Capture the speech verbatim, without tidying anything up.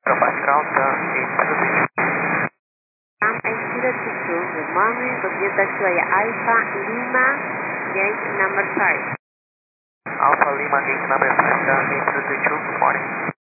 Counter eight zero two. Um, eight zero two two, good morning. Computer taxiway Alpha Lima, gate number five. Alpha Lima gate number five, eight zero two two, good morning.